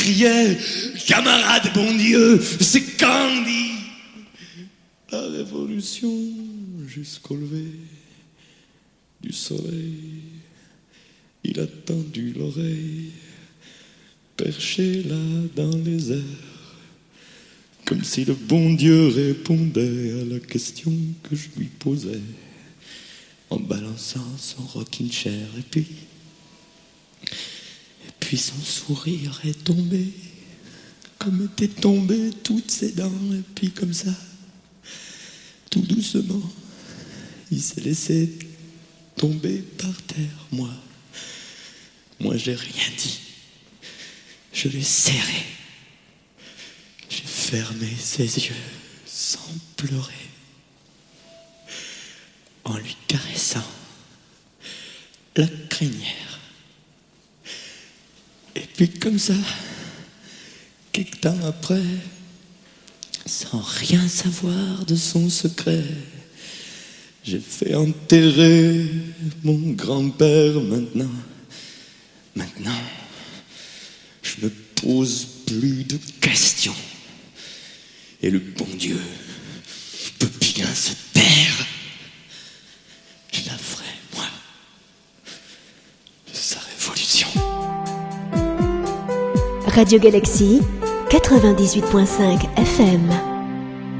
criait « Camarade, bon Dieu, c'est Candy !» La révolution jusqu'au lever du soleil, il a tendu l'oreille, perché là dans les airs, comme si le bon Dieu répondait à la question que je lui posais, en balançant son rocking chair. Et puis son sourire est tombé, comme étaient tombées toutes ses dents. Et puis comme ça, tout doucement, il s'est laissé tomber par terre. Moi j'ai rien dit. Je l'ai serré. J'ai fermé ses yeux sans pleurer, en lui caressant la crinière. Et puis comme ça, quelque temps après, sans rien savoir de son secret, j'ai fait enterrer mon grand-père. Maintenant, je me pose plus de questions. Et le bon Dieu peut bien se taire. Je la ferai, moi, de sa révolution. Radio Galaxy 98.5 FM.